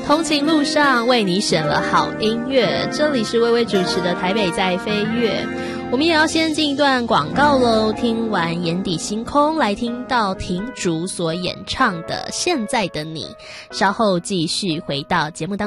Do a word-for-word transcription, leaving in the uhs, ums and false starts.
通勤路上为你选了好音乐，这里是微微主持的台北在飞跃。我们也要先进一段广告咯，听完眼底星空，来听到亭竹所演唱的《现在的你》，稍后继续回到节目当中。